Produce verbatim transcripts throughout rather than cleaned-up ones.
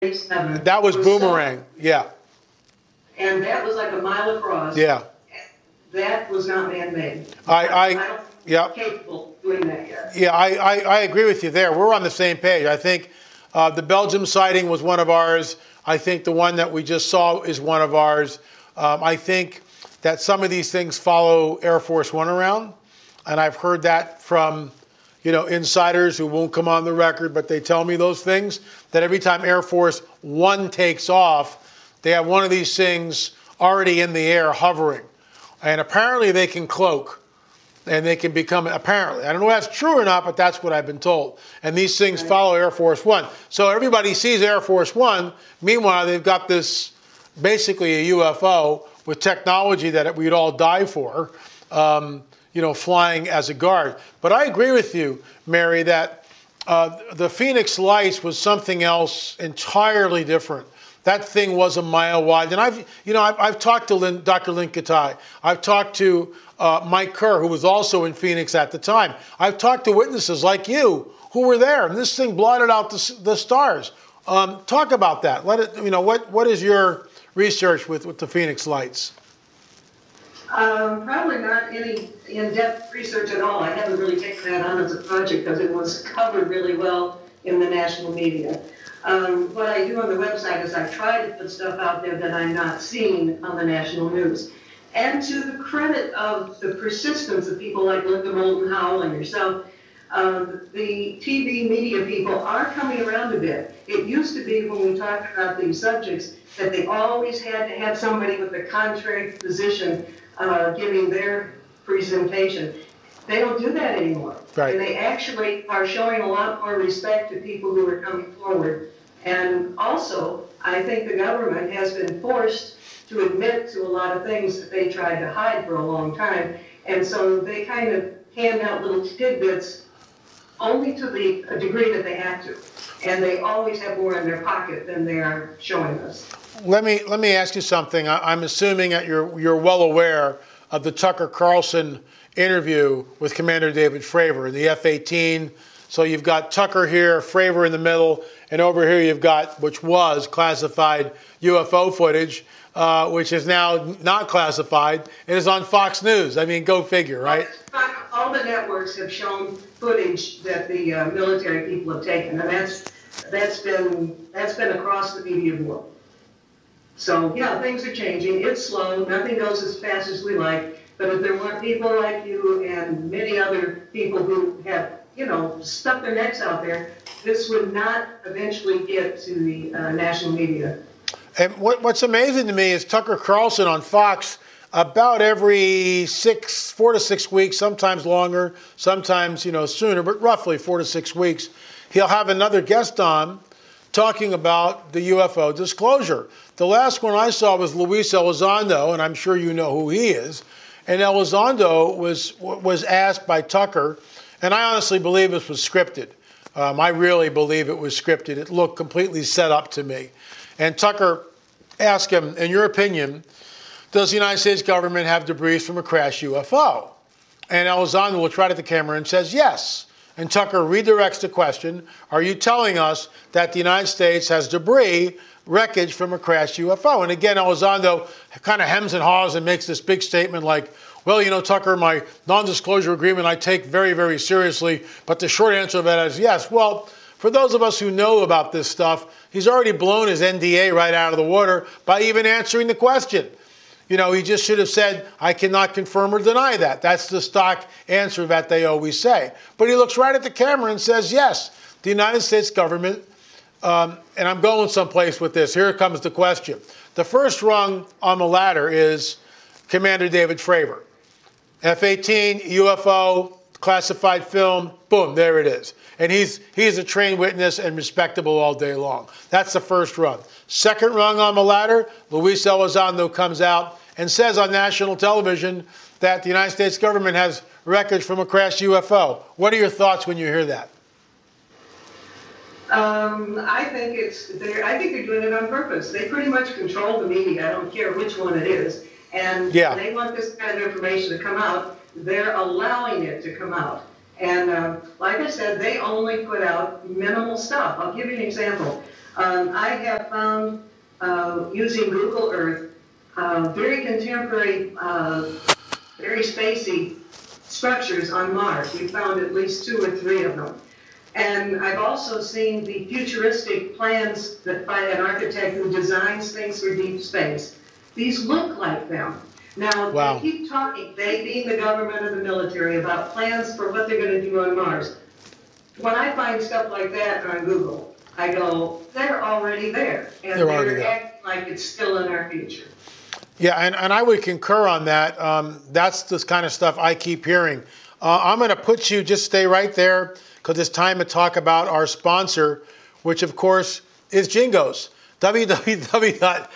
seven. That was Boomerang, yeah. And that was like a mile across. Yeah. That was not man-made. I, I, I don't yeah. think we're capable of doing that yet. Yeah, I, I, I agree with you there. We're on the same page. I think uh, the Belgium sighting was one of ours. I think the one that we just saw is one of ours. Um, I think that some of these things follow Air Force One around, and I've heard that from, you know, insiders who won't come on the record, but they tell me those things, that every time Air Force One takes off, they have one of these things already in the air hovering. And apparently they can cloak, and they can become, apparently, I don't know if that's true or not, but that's what I've been told. And these things follow Air Force One. So everybody sees Air Force One. Meanwhile, they've got this, basically a U F O with technology that we'd all die for, um, you know, flying as a guard. But I agree with you, Mary, that uh, the Phoenix Lights was something else entirely different. That thing was a mile wide. And I've, you know, I've, I've talked to Lynn, Doctor Lynn Katai. I've talked to uh, Mike Kerr, who was also in Phoenix at the time. I've talked to witnesses like you who were there, and this thing blotted out the, the stars. Um, talk about that. Let it, you know, what, what is your research with, with the Phoenix Lights? Um, probably not any in-depth research at all. I haven't really taken that on as a project because it was covered really well in the national media. Um, what I do on the website is I try to put stuff out there that I'm not seeing on the national news. And to the credit of the persistence of people like Linda Moulton Howell and yourself, um, the T V media people are coming around a bit. It used to be when we talked about these subjects that they always had to have somebody with a contrary position uh, giving their presentation. They don't do that anymore. Right. And they actually are showing a lot more respect to people who are coming forward. And also, I think the government has been forced to admit to a lot of things that they tried to hide for a long time. And so they kind of hand out little tidbits only to the a degree that they have to. And they always have more in their pocket than they are showing us. Let me let me ask you something. I, I'm assuming that you're you're well aware of the Tucker Carlson interview with Commander David Fravor in the F eighteen. So you've got Tucker here, Fravor in the middle, and over here you've got, which was classified U F O footage, uh, which is now not classified. It is on Fox News. I mean, go figure, right? All the networks have shown footage that the uh, military people have taken, and that's that's been that's been across the media world. So yeah, things are changing. It's slow. Nothing goes as fast as we like. But if there weren't people like you and many other people who have, you know, stuck their necks out there, this would not eventually get to the uh, national media. And what, what's amazing to me is Tucker Carlson on Fox, about every six, four to six weeks, sometimes longer, sometimes, you know, sooner, but roughly four to six weeks, he'll have another guest on talking about the U F O disclosure. The last one I saw was Luis Elizondo, and I'm sure you know who he is. And Elizondo was was asked by Tucker, and I honestly believe this was scripted. Um, I really believe it was scripted. It looked completely set up to me. And Tucker asked him, in your opinion, does the United States government have debris from a crashed U F O? And Elizondo looks right at the camera and says yes. And Tucker redirects the question, are you telling us that the United States has debris, wreckage from a crashed U F O? And again, Elizondo kind of hems and haws and makes this big statement like, well, you know, Tucker, my non-disclosure agreement I take very, very seriously. But the short answer to that is yes. Well, for those of us who know about this stuff, he's already blown his N D A right out of the water by even answering the question. You know, he just should have said, I cannot confirm or deny that. That's the stock answer that they always say. But he looks right at the camera and says, yes, the United States government, um, and I'm going someplace with this. Here comes the question. The first rung on the ladder is Commander David Fravor. F eighteen, U F O, classified film, boom, there it is. And he's he's a trained witness and respectable all day long. That's the first rung. Second rung on the ladder, Luis Elizondo comes out and says on national television that the United States government has wreckage from a crashed U F O. What are your thoughts when you hear that? Um, I think it's they're, I think they're doing it on purpose. They pretty much control the media. I don't care which one it is. And yeah. They want this kind of information to come out. They're allowing it to come out. And uh, like I said, they only put out minimal stuff. I'll give you an example. Um, I have found, uh, using Google Earth, uh, very contemporary, uh, very spacey structures on Mars. We found at least two or three of them. And I've also seen the futuristic plans that by an architect who designs things for deep space. These look like them. Now, wow. They keep talking, they being the government or the military, about plans for what they're going to do on Mars. When I find stuff like that on Google, I go, they're already there. And they're, they're already there. acting like it's still in our future. Yeah, and, and I would concur on that. Um, that's the kind of stuff I keep hearing. Uh, I'm going to put you, just stay right there, because it's time to talk about our sponsor, which, of course, is Jingos. w w w.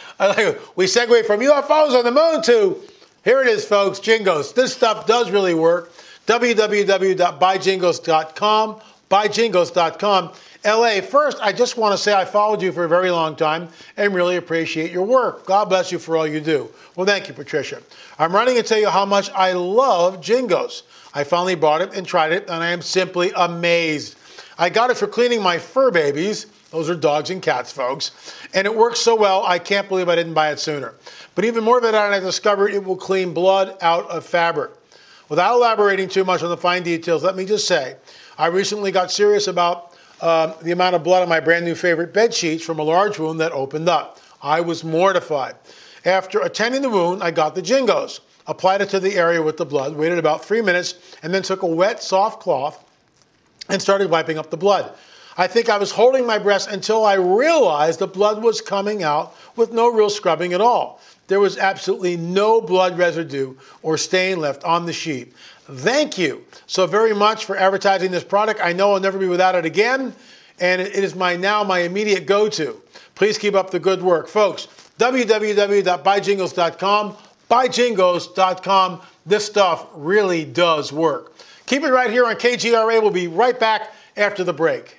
We segue from U F Os on the moon to, here it is, folks, Jingos. This stuff does really work. w w w dot buy jingos dot com, buy jingos dot com. L A, first, I just want to say I followed you for a very long time and really appreciate your work. God bless you for all you do. Well, thank you, Patricia. I'm running to tell you how much I love Jingos. I finally bought it and tried it, and I am simply amazed. I got it for cleaning my fur babies. Those are dogs and cats, folks. And it works so well, I can't believe I didn't buy it sooner. But even more than that, I discovered it will clean blood out of fabric. Without elaborating too much on the fine details, let me just say, I recently got serious about um, the amount of blood on my brand new favorite bed sheets from a large wound that opened up. I was mortified. After attending the wound, I got the Jingos, applied it to the area with the blood, waited about three minutes, and then took a wet, soft cloth and started wiping up the blood. I think I was holding my breath until I realized the blood was coming out with no real scrubbing at all. There was absolutely no blood residue or stain left on the sheet. Thank you so very much for advertising this product. I know I'll never be without it again, and it is my now my immediate go-to. Please keep up the good work. Folks, w w w dot buy jingos dot com, buy jingos dot com. This stuff really does work. Keep it right here on K G R A. We'll be right back after the break.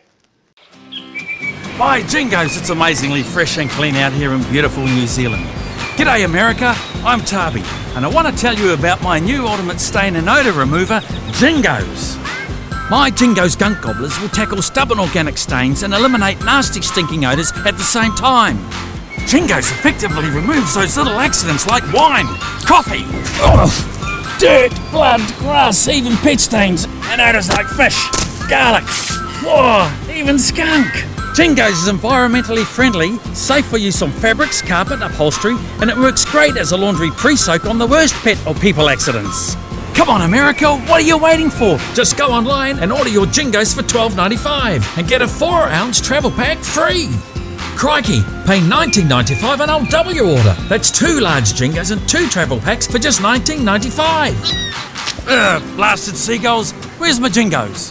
By Jingos, it's amazingly fresh and clean out here in beautiful New Zealand. G'day America, I'm Tabi, and I want to tell you about my new ultimate stain and odour remover, Jingos. My Jingos gunk gobblers will tackle stubborn organic stains and eliminate nasty stinking odours at the same time. Jingos effectively removes those little accidents like wine, coffee, ugh, dirt, blood, grass, even pet stains, and odours like fish, garlic, oh, even skunk. Jingos is environmentally friendly, safe for use on fabrics, carpet, upholstery, and it works great as a laundry pre-soak on the worst pet or people accidents. Come on America, what are you waiting for? Just go online and order your Jingos for twelve ninety-five and get a four ounce travel pack free. Crikey, pay nineteen ninety-five and I'll double your order. That's two large Jingos and two travel packs for just nineteen ninety-five. Ugh, blasted seagulls, where's my Jingos?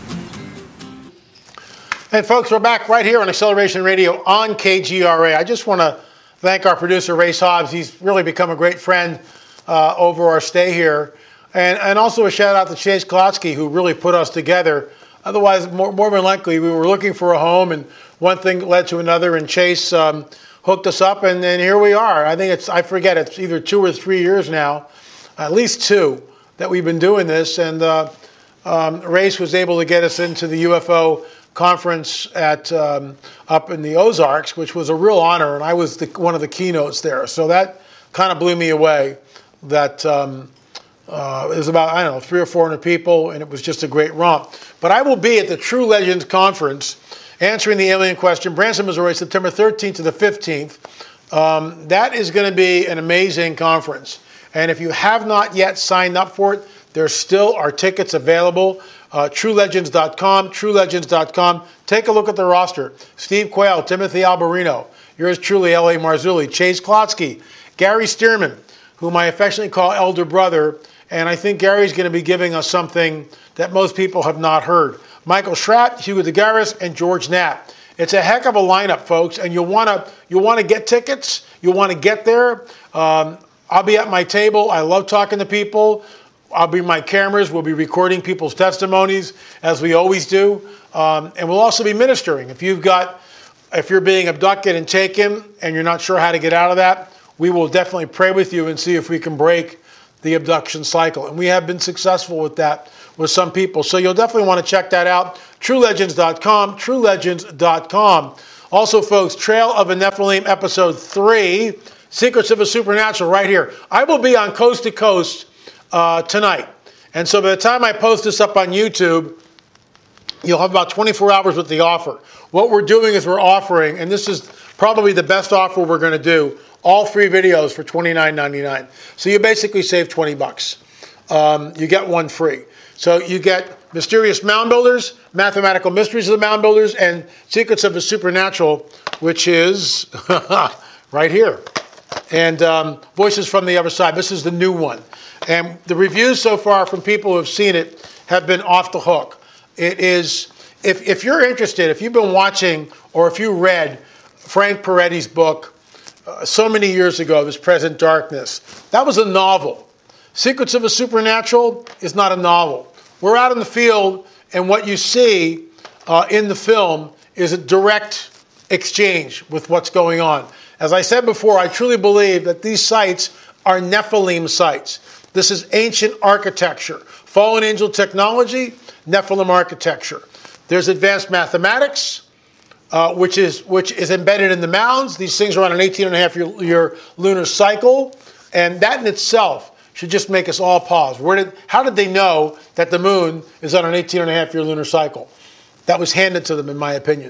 And folks, we're back right here on Acceleration Radio on K G R A. I just want to thank our producer, Ray Hobbs. He's really become a great friend uh, over our stay here. And, and also a shout out to Chase Klotsky, who really put us together. Otherwise, more, more than likely, we were looking for a home, and one thing led to another, and Chase um, hooked us up, and then here we are. I think it's, I forget, it's either two or three years now, at least two, that we've been doing this. And uh, um, Race was able to get us into the U F O conference at um, up in the Ozarks, which was a real honor, and I was the, one of the keynotes there. So that kind of blew me away. That um, uh, it was about, I don't know, three or four hundred people, and it was just a great romp. But I will be at the True Legends Conference answering the alien question, Branson, Missouri, September thirteenth to the fifteenth. Um, that is going to be an amazing conference. And if you have not yet signed up for it, there still are tickets available. Uh, true legends dot com, true legends dot com. Take a look at the roster. Steve Quayle, Timothy Alberino, yours truly, L A Marzulli, Chase Klotsky, Gary Stearman, whom I affectionately call Elder Brother, and I think Gary's going to be giving us something that most people have not heard. Michael Schratt, Hugo DeGaris, and George Knapp. It's a heck of a lineup, folks, and you'll want to you'll want to get tickets. You'll want to get there. Um, I'll be at my table. I love talking to people. I'll bring my cameras. We'll be recording people's testimonies, as we always do. Um, and we'll also be ministering. If you've got, if you're being abducted and taken and you're not sure how to get out of that, we will definitely pray with you and see if we can break the abduction cycle. And we have been successful with that with some people. So you'll definitely want to check that out. true legends dot com, true legends dot com. Also, folks, Trail of a Nephilim, episode three, Secrets of a Supernatural, right here. I will be on Coast to Coast uh, tonight. And so by the time I post this up on YouTube, you'll have about twenty-four hours with the offer. What we're doing is we're offering, and this is probably the best offer we're going to do, all three videos for twenty-nine ninety-nine. So you basically save twenty bucks. Um, you get one free. So you get Mysterious Mound Builders, Mathematical Mysteries of the Mound Builders, and Secrets of the Supernatural, which is right here. And um, Voices from the Other Side. This is the new one. And the reviews so far from people who have seen it have been off the hook. It is, if, if you're interested, if you've been watching or if you read Frank Peretti's book uh, so many years ago, This Present Darkness, that was a novel. Secrets of a Supernatural is not a novel. We're out in the field, and what you see uh, in the film is a direct exchange with what's going on. As I said before, I truly believe that these sites are Nephilim sites. This is ancient architecture. Fallen angel technology, Nephilim architecture. There's advanced mathematics, uh, which is which is embedded in the mounds. These things are on an eighteen and a half year, year lunar cycle, and that in itself should just make us all pause. Where did, how did they know that the moon is on an eighteen and a half year lunar cycle? That was handed to them, in my opinion.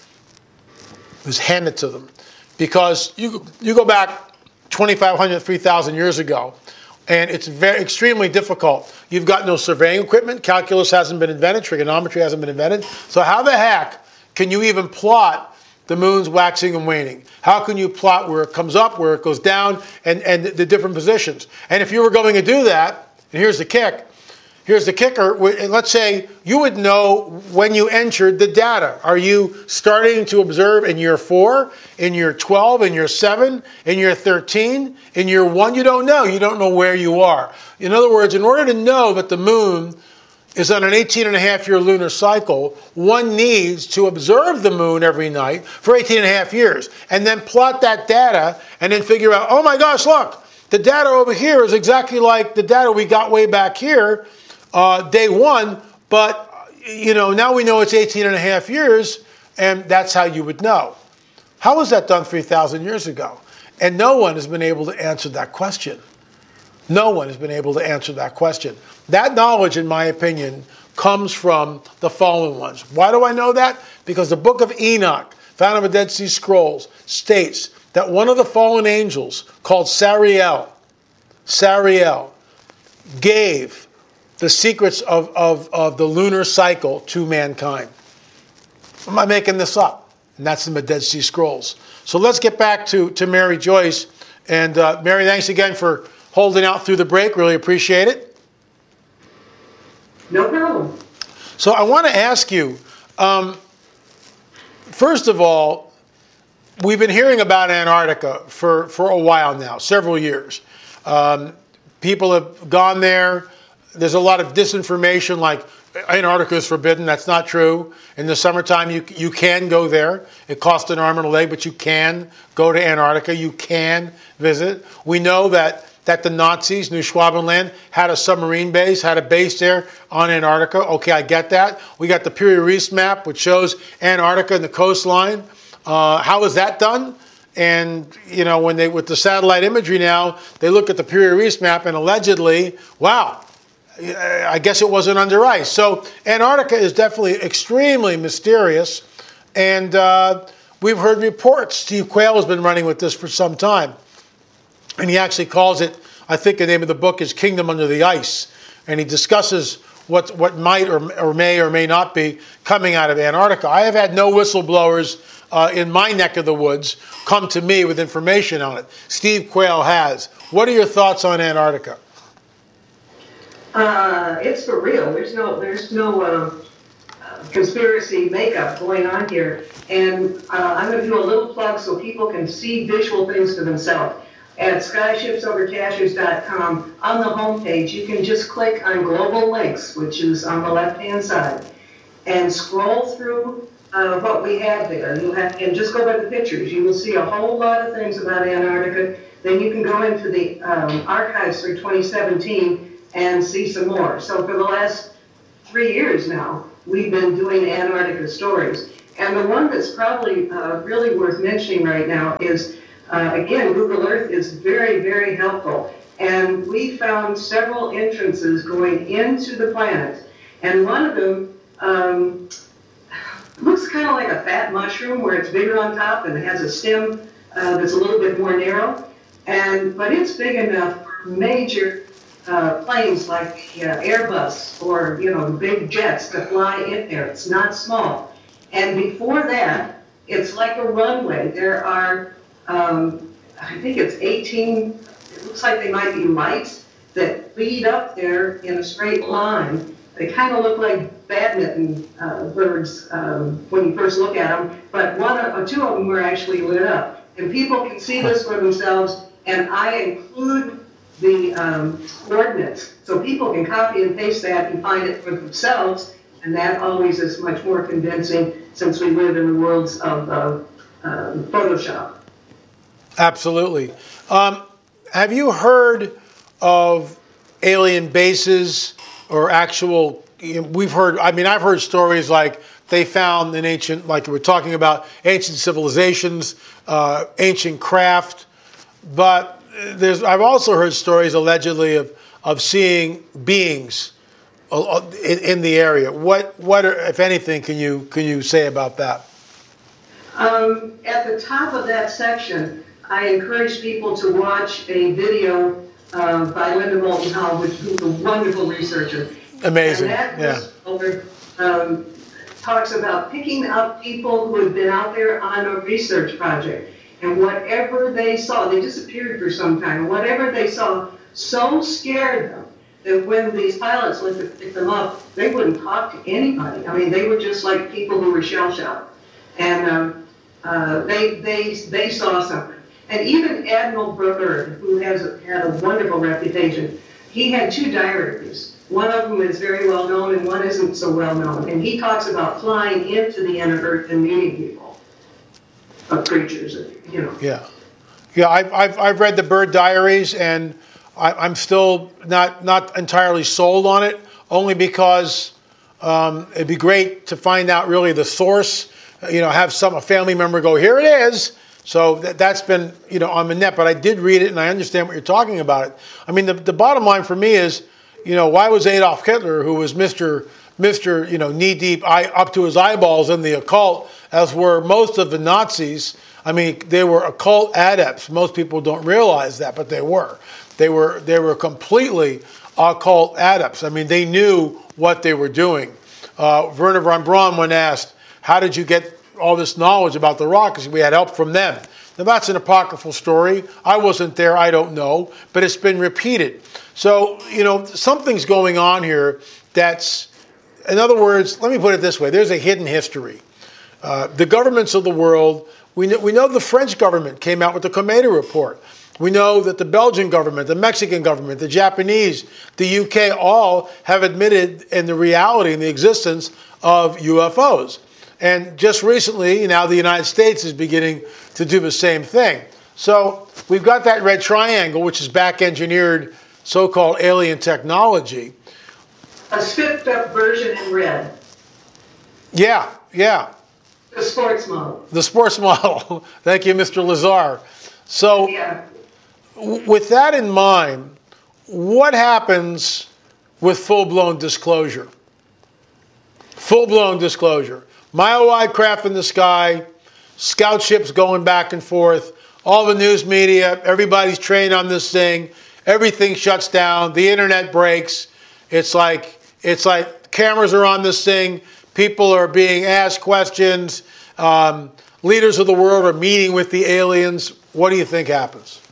It was handed to them. Because you, you go back twenty-five hundred, three thousand years ago, and it's very extremely difficult. You've got no surveying equipment. Calculus hasn't been invented. Trigonometry hasn't been invented. So how the heck can you even plot the moon's waxing and waning? How can you plot where it comes up, where it goes down, and, and the different positions? And if you were going to do that, and here's the kick, here's the kicker, let's say you would know when you entered the data. Are you starting to observe in year four, in year twelve, in year seven, in year thirteen, in year one? You don't know. You don't know where you are. In other words, in order to know that the moon is on an eighteen and a half year lunar cycle, one needs to observe the moon every night for eighteen and a half years and then plot that data and then figure out, oh my gosh, look, the data over here is exactly like the data we got way back here, uh, day one, but you know, now we know it's eighteen and a half years, and that's how you would know. How was that done three thousand years ago? And no one has been able to answer that question. No one has been able to answer that question. That knowledge, in my opinion, comes from the fallen ones. Why do I know that? Because the book of Enoch, found in the Dead Sea Scrolls, states that one of the fallen angels, called Sariel, Sariel, gave the secrets of, of, of the lunar cycle to mankind. I'm not making this up. And that's in the Dead Sea Scrolls. So let's get back to, to Mary Joyce. And uh, Mary, thanks again for holding out through the break. Really appreciate it. No problem. So I want to ask you, um, first of all, we've been hearing about Antarctica for, for a while now, several years. Um, people have gone there. There's a lot of disinformation like Antarctica is forbidden. That's not true. In the summertime, you, you can go there. It costs an arm and a leg, but you can go to Antarctica. You can visit. We know that that the Nazis, New Schwabenland, had a submarine base, had a base there on Antarctica. Okay, I get that. We got the Piri-Reis map, which shows Antarctica and the coastline. Uh, how was that done? And, you know, when they, with the satellite imagery now, they look at the Piri-Reis map and allegedly, wow, I guess it wasn't under ice. So Antarctica is definitely extremely mysterious. And uh, we've heard reports. Steve Quayle has been running with this for some time. And he actually calls it, I think the name of the book is Kingdom Under the Ice. And he discusses what, what might or, or may or may not be coming out of Antarctica. I have had no whistleblowers uh, in my neck of the woods come to me with information on it. Steve Quayle has. What are your thoughts on Antarctica? Uh, it's for real. There's no, there's no um, uh, conspiracy makeup going on here. And uh, I'm going to do a little plug so people can see visual things for themselves. At skyship's over cachers dot com, on the homepage, you can just click on Global Links, which is on the left-hand side, and scroll through uh, what we have there. You'll have, and just go by the pictures. You will see a whole lot of things about Antarctica. Then you can go into the um, archives for twenty seventeen and see some more. So for the last three years now, we've been doing Antarctica stories. And the one that's probably uh, really worth mentioning right now is, uh, again, Google Earth is very, very helpful. And we found several entrances going into the planet. And one of them um, looks kind of like a fat mushroom where it's bigger on top and it has a stem uh, that's a little bit more narrow. And but it's big enough for major uh, planes like uh, Airbus or, you know, big jets to fly in there. It's not small. And before that, it's like a runway. There are, um, I think it's eighteen, it looks like they might be lights that lead up there in a straight line. They kind of look like badminton uh, birds um, when you first look at them, but one or two of them were actually lit up. And people can see this for themselves, and I include the um, coordinates, so people can copy and paste that and find it for themselves, and that always is much more convincing since we live in the worlds of uh, um, Photoshop. Absolutely. Um, have you heard of alien bases or actual, you know, we've heard, I mean, I've heard stories like they found an ancient, like we're talking about ancient civilizations, uh, ancient craft, but there's, I've also heard stories allegedly of, of seeing beings in, in the area. What, what, are, if anything, can you, can you say about that? Um, at the top of that section, I encourage people to watch a video uh, by Linda Moulton Howe, which is a wonderful researcher. Amazing, and that yeah. Over, um, talks about picking up people who had been out there on a research project, and whatever they saw, they disappeared for some time, whatever they saw so scared them that when these pilots went to pick them up, they wouldn't talk to anybody. I mean, they were just like people who were shell-shocked. And um, uh, they, they, they saw something. And even Admiral Byrd, who has had a wonderful reputation, he had two diaries. One of them is very well known and one isn't so well known. And he talks about flying into the inner earth and meeting people, of creatures, you know. Yeah. Yeah, I've, I've, I've read the Byrd diaries, and I, I'm still not, not entirely sold on it, only because um, it'd be great to find out really the source, you know, have some, a family member go, here it is. So that, that's been, you know, on the net, but I did read it and I understand what you're talking about. It. I mean, the, the bottom line for me is, you know, why was Adolf Hitler, who was Mister Mister, you know, knee deep, eye, up to his eyeballs in the occult, as were most of the Nazis. I mean, they were occult adepts. Most people don't realize that, but they were. They were they were completely occult adepts. I mean, they knew what they were doing. Uh, Werner von Braun, when asked, how did you get all this knowledge about the rockets? We had help from them. Now, that's an apocryphal story. I wasn't there. I don't know. But it's been repeated. So, you know, something's going on here that's, in other words, let me put it this way. There's a hidden history. Uh, the governments of the world, we know, we know the French government came out with the Cometa report. We know that the Belgian government, the Mexican government, the Japanese, the U K, all have admitted in the reality and the existence of U F Os. And just recently, now the United States is beginning to do the same thing. So we've got that red triangle, which is back-engineered so-called alien technology. A spiffed-up version in red. Yeah, yeah. The sports model. The sports model. Thank you, Mister Lazar. So yeah. w- with that in mind, what happens with full-blown disclosure? Full-blown disclosure. Mile-wide craft in the sky, scout ships going back and forth, all the news media, everybody's trained on this thing, everything shuts down, the internet breaks. It's like it's like cameras are on this thing, people are being asked questions, um, leaders of the world are meeting with the aliens. What do you think happens?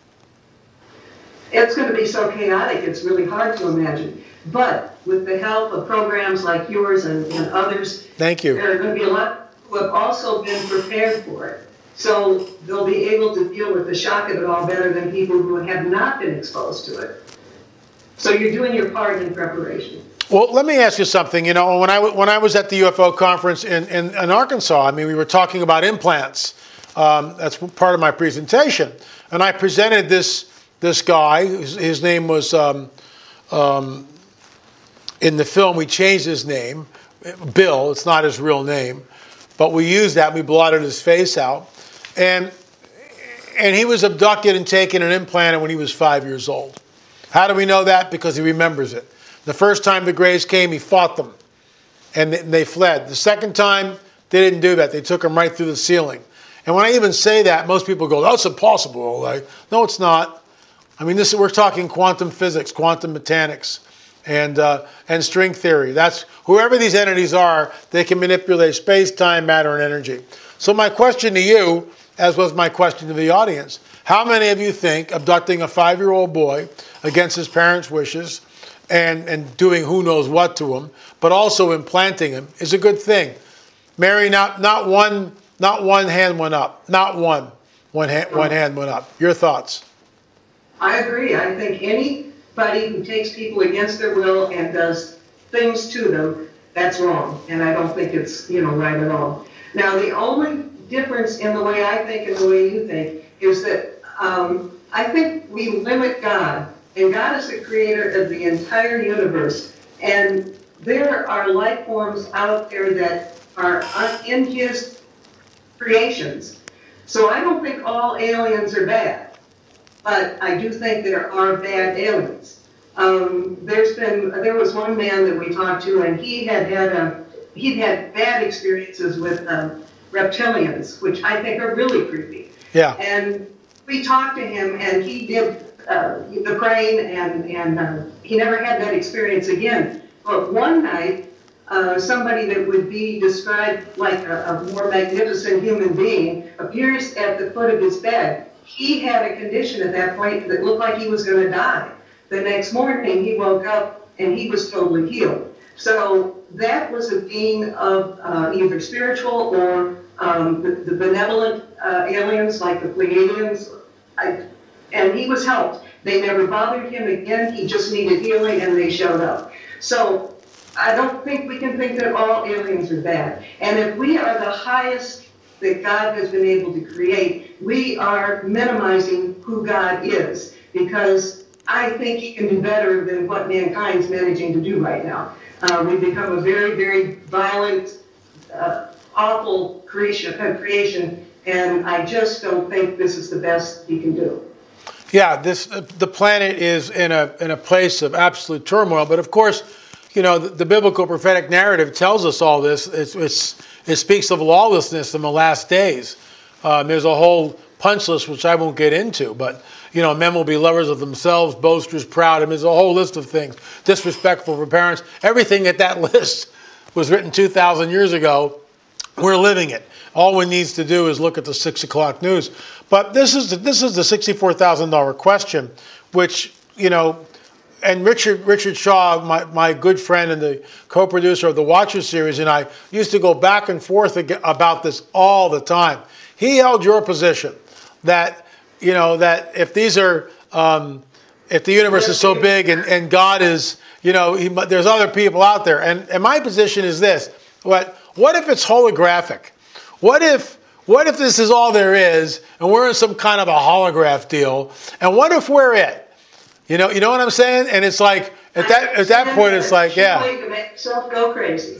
It's going to be so chaotic, it's really hard to imagine. But with the help of programs like yours and, and others, Thank you. there are going to be a lot who have also been prepared for it. So they'll be able to deal with the shock of it all better than people who have not been exposed to it. So you're doing your part in preparation. Well, let me ask you something. You know, when I, when I was at the U F O conference in, in, in Arkansas, I mean, we were talking about implants. Um, that's part of my presentation. And I presented this this guy, his, his name was... Um, um, In the film, we changed his name, Bill. It's not his real name. but we used that. We blotted his face out. And, and he was abducted and taken and implanted when he was five years old. How do we know that? Because he remembers it. The first time the Greys came, he fought them, and they fled. The second time, they didn't do that. They took him right through the ceiling. And when I even say that, most people go, that's impossible. Like, no, it's not. I mean, this is, we're talking quantum physics, quantum mechanics, and uh, and string theory. That's whoever these entities are, they can manipulate space, time, matter, and energy. So my question to you, as was my question to the audience, how many of you think abducting a five-year-old boy against his parents' wishes and, and doing who knows what to him, but also implanting him, is a good thing? Mary, not not one not one hand went up. Not one. One hand, one hand went up. Your thoughts? I agree. I think anybody who takes people against their will and does things to them, that's wrong. And I don't think it's, you know, right at all. Now, the only difference in the way I think and the way you think is that um, I think we limit God. And God is the creator of the entire universe. And there are life forms out there that are in his creations. So I don't think all aliens are bad. But I do think there are bad aliens. Um, there's been, there was one man that we talked to, and he had had a, he'd had bad experiences with um, reptilians, which I think are really creepy. Yeah. And we talked to him, and he did uh, the praying, and and uh, he never had that experience again. But one night, uh, somebody that would be described like a, a more magnificent human being appears at the foot of his bed. He had a condition at that point that looked like he was going to die. The next morning, he woke up and he was totally healed. So that was a being of uh, either spiritual or um, the, the benevolent uh, aliens like the Pleiadians. I, and he was helped. They never bothered him again. He just needed healing, and they showed up. So I don't think we can think that all aliens are bad. And if we are the highest that God has been able to create, we are minimizing who God is, because I think he can do better than what mankind's managing to do right now. Uh, we've become a very, very violent, uh, awful creation, uh, creation, and I just don't think this is the best he can do. Yeah, this uh, the planet is in a in a place of absolute turmoil. But of course, you know, the, the biblical prophetic narrative tells us all this. It's, it's it speaks of lawlessness in the last days. Um, there's a whole punch list which I won't get into, but you know, men will be lovers of themselves, boasters, proud. I mean, there's a whole list of things. Disrespectful for parents. Everything at that list was written two thousand years ago. We're living it. All one needs to do is look at the six o'clock news. But this is the, this is the sixty-four thousand dollar question, which, you know, and Richard Richard Shaw, my, my good friend and the co-producer of the Watcher series, and I used to go back and forth about this all the time. He held your position that, you know, that if these are, um, if the universe is so big and, and God is, you know, he, there's other people out there. And, and my position is this: what what if it's holographic? What if what if this is all there is, and we're in some kind of a holograph deal? And what if we're it? You know, you know what I'm saying? And it's like at that at that point, it's like, yeah. To make yourself go crazy.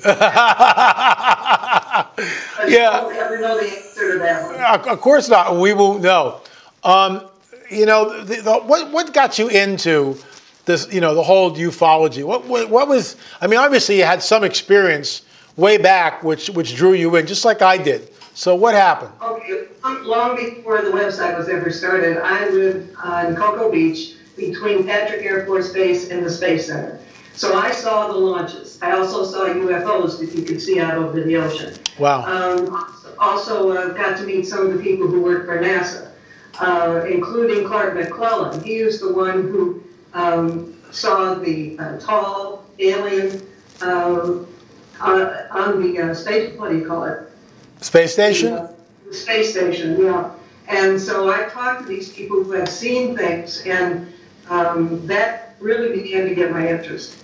Yeah. You won't ever know the answer to that one. Of course not. We won't know. Um, you know, the, the, what what got you into this? You know, the whole ufology. What, what what was? I mean, obviously you had some experience way back, which which drew you in, just like I did. So what happened? Okay, long before the website was ever started, I lived on Cocoa Beach, between Patrick Air Force Base and the Space Center. So I saw the launches. I also saw U F Os that you could see out over the ocean. Wow. Um, also uh, got to meet some of the people who work for NASA, uh, including Clark McClellan. He was the one who um, saw the uh, tall alien uh, on, on the uh, space, what do you call it? Space station? The, uh, the space station, yeah. And so I talked to these people who have seen things, and um, that really began to get my interest.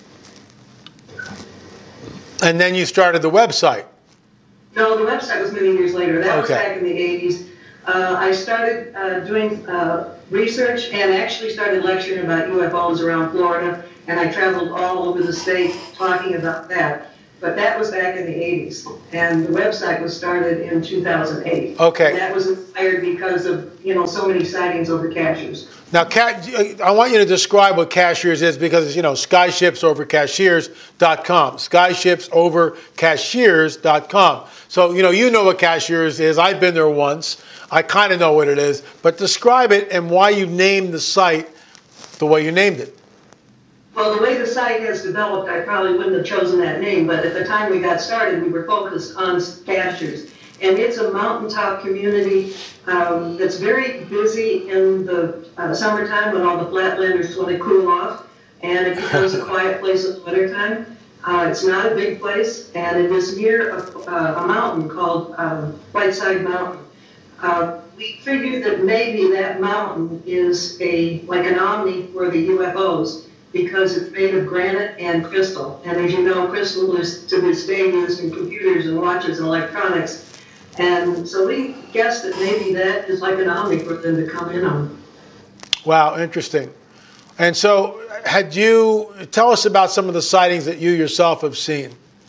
And then you started the website. No, the website was many years later. That was Okay. back in the eighties. Uh, I started uh, doing uh, research and actually started lecturing about U F Os around Florida, and I traveled all over the state talking about that. but that was back in the eighties. And the website was started in two thousand eight. Okay. And that was inspired because of, you know, so many sightings over Cashiers. Now, I want you to describe what Cashiers is because, you know, skyships over cashiers dot com. skyships over cashiers dot com. So, you know, you know what Cashiers is. I've been there once. I kind of know what it is. But describe it and why you named the site the way you named it. Well, the way the site has developed, I probably wouldn't have chosen that name, but at the time we got started, we were focused on Cashiers. And it's a mountaintop community um, that's very busy in the uh, summertime when all the flatlanders want to cool off, and it becomes a quiet place in the wintertime. Uh, it's not a big place, and it is near a, uh, a mountain called um, Whiteside Mountain. Uh, we figured that maybe that mountain is a like an omni for the U F Os because it's made of granite and crystal. And as you know, crystal is to this day used in computers and watches and electronics. And so we guessed that maybe that is like an omni for them to come in on. Wow, interesting. And so had you, tell us about some of the sightings that you yourself have seen.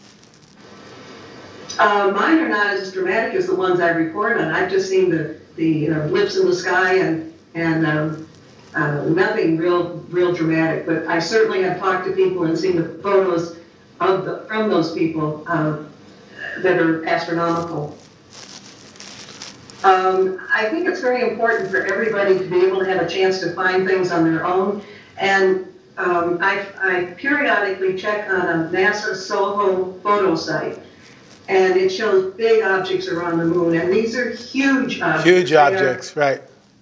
Uh, mine are not as dramatic as the ones I report on. I've just seen the, the uh, blips in the sky and, and um, uh, nothing real real dramatic. But I certainly have talked to people and seen the photos of the, from those people uh, that are astronomical. Um, I think it's very important for everybody to be able to have a chance to find things on their own. And um, I, I periodically check on a NASA SOHO photo site, and it shows big objects around the moon. And these are huge objects. Huge objects, right.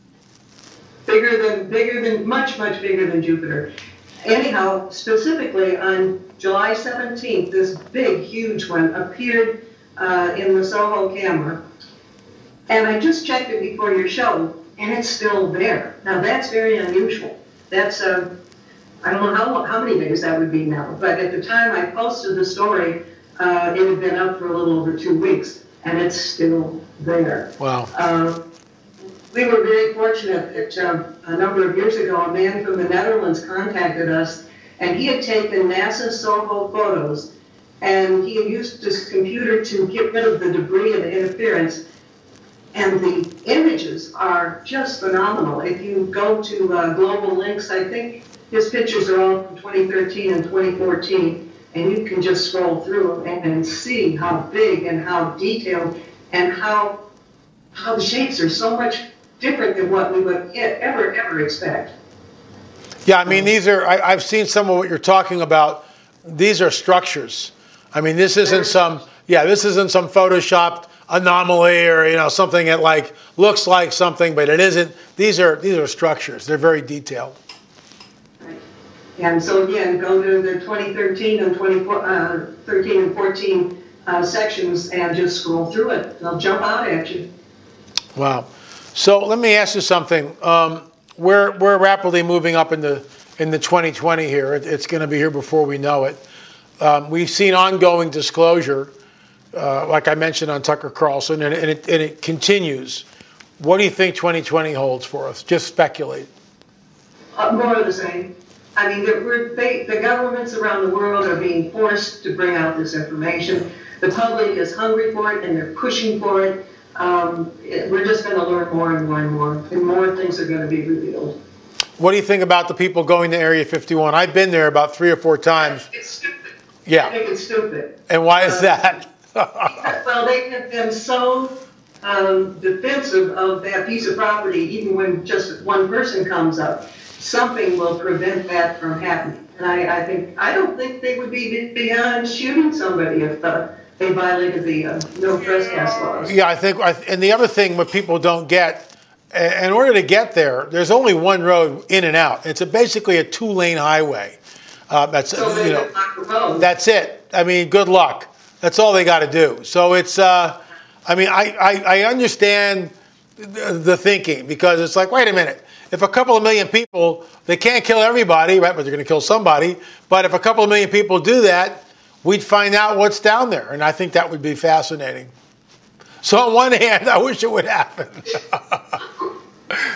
Bigger than, bigger than, much, much bigger than Jupiter. Anyhow, specifically on July seventeenth, this big, huge one appeared uh, in the SOHO camera. And I just checked it before your show, and it's still there. Now, that's very unusual. That's, uh, I don't know how, how many days that would be now, but at the time I posted the story, uh, it had been up for a little over two weeks, and it's still there. Wow. Uh, we were very fortunate that uh, a number of years ago, a man from the Netherlands contacted us, and he had taken NASA SOHO photos, and he had used his computer to get rid of the debris and the interference. And the images are just phenomenal. If you go to uh, Global Links, I think his pictures are all from twenty thirteen and twenty fourteen, and you can just scroll through and, and see how big and how detailed and how how the shapes are so much different than what we would ever, ever expect. Yeah, I mean, these are, I, I've seen some of what you're talking about. These are structures. I mean, this isn't some, yeah, this isn't some photoshopped anomaly or, you know, something that like looks like something, but it isn't. These are these are structures. They're very detailed. Right. And so again, go to the twenty thirteen and twenty thirteen and fourteen uh, sections and just scroll through it. They'll jump out at you. Wow. So let me ask you something. Um, we're we're rapidly moving up in the in the twenty twenty here. It, it's going to be here before we know it. Um, we've seen ongoing disclosure. Uh, like I mentioned on Tucker Carlson, and, and, it, and it continues. What do you think twenty twenty holds for us? Just speculate. Uh, more of the same. I mean, we're, they, the governments around the world are being forced to bring out this information. The public is hungry for it, and they're pushing for it. Um, it we're just going to learn more and more and more, and more things are going to be revealed. What do you think about the people going to Area fifty-one? I've been there about three or four times. It's stupid. Yeah. I think it's stupid. And why is uh, that? Well, they have been so um, defensive of that piece of property, even when just one person comes up, something will prevent that from happening. And I, I think I don't think they would be beyond shooting somebody if uh, they violated the uh, no trespass laws. Yeah, I think. And the other thing, what people don't get, in order to get there, there's only one road in and out. It's a, basically a two-lane highway. Uh, that's so you know, block the road. That's it. I mean, good luck. That's all they got to do. So it's, uh, I mean, I, I, I understand the, the thinking because it's like, wait a minute. If a couple of million people, they can't kill everybody, right? But they're going to kill somebody. But if a couple of million people do that, we'd find out what's down there. And I think that would be fascinating. So on one hand, I wish it would happen.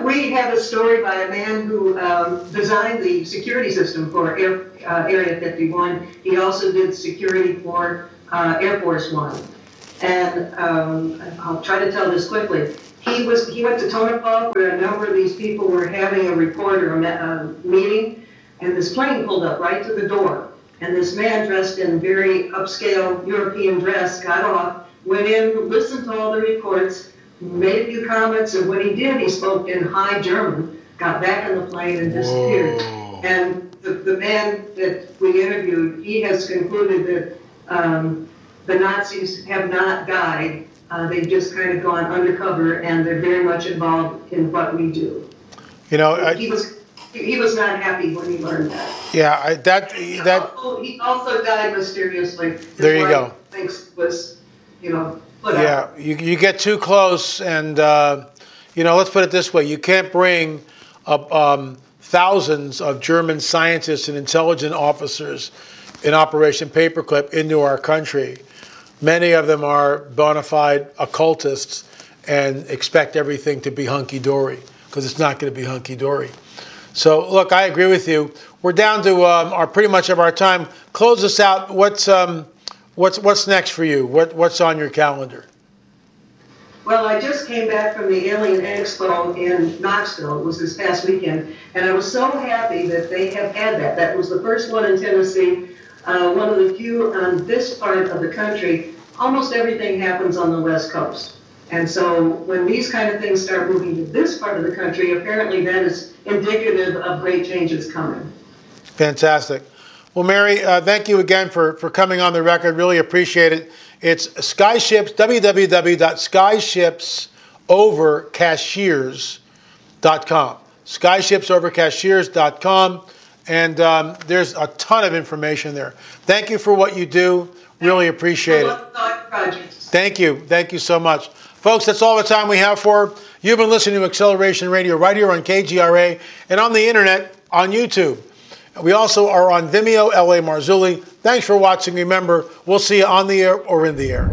We have a story by a man who um, designed the security system for Air, uh, Area fifty-one. He also did security for uh, Air Force One. And um, I'll try to tell this quickly. He was he went to Tonopah where a number of these people were having a report or a, a meeting, and this plane pulled up right to the door. And this man dressed in very upscale European dress got off, went in, listened to all the reports, made a few comments, and when he did, he spoke in high German, got back in the plane and disappeared. Whoa. And the, the man that we interviewed, he has concluded that um, the Nazis have not died. Uh, they've just kind of gone undercover, and they're very much involved in what we do. You know, I, he was he was not happy when he learned that. Yeah, I, that he that. Also, he also died mysteriously. His there you wife go. Thinks was, you know, put yeah, out. you you get too close, and uh, you know, let's put it this way: you can't bring up um, thousands of German scientists and intelligence officers in Operation Paperclip into our country. Many of them are bona fide occultists and expect everything to be hunky-dory, because it's not going to be hunky-dory. So, look, I agree with you. We're down to um, our pretty much of our time. Close us out. What's um, what's what's next for you? What what's on your calendar? Well, I just came back from the Alien Expo in Knoxville. It was this past weekend, and I was so happy that they have had that. That was the first one in Tennessee. Uh, one of the few on this part of the country. Almost everything happens on the West Coast. And so when these kind of things start moving to this part of the country, apparently that is indicative of great changes coming. Fantastic. Well, Mary, uh, thank you again for, for coming on the record. Really appreciate it. It's Skyships, w w w dot skyships over cashiers dot com. skyships over cashiers dot com. And um, there's a ton of information there. Thank you for what you do. Really appreciate it. Thank you. Thank you so much. Folks, that's all the time we have for. You've been listening to Acceleration Radio right here on K G R A and on the internet on YouTube. We also are on Vimeo, L A Marzulli. Thanks for watching. Remember, we'll see you on the air or in the air.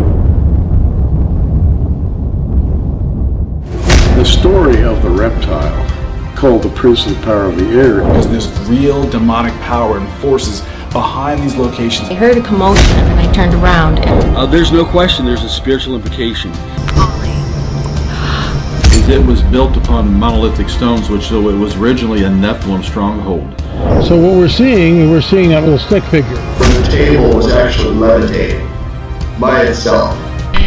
The story of the reptile, called the Priestly Power of the Air, is this real demonic power and forces behind these locations. I heard a commotion and I turned around. And uh, there's no question there's a spiritual implication. It was built upon monolithic stones, which so it was originally a Nephilim stronghold. So what we're seeing, we're seeing that little stick figure. The table was actually levitating by itself.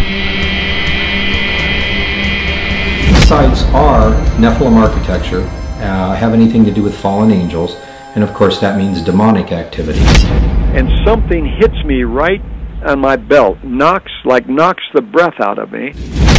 Sites are Nephilim architecture, uh, have anything to do with fallen angels, and of course that means demonic activities. And something hits me right on my belt, knocks like knocks the breath out of me.